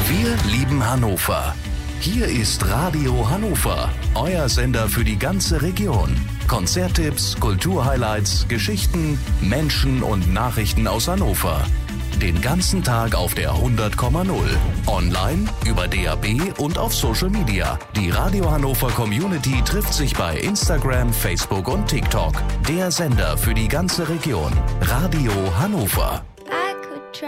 Wir lieben Hannover. Hier ist Radio Hannover, euer Sender für die ganze Region. Konzerttipps, Kulturhighlights, Geschichten, Menschen und Nachrichten aus Hannover. Den ganzen Tag auf der 100,0. Online, über DAB und auf Social Media. Die Radio Hannover Community trifft sich bei Instagram, Facebook und TikTok. Der Sender für die ganze Region. Radio Hannover.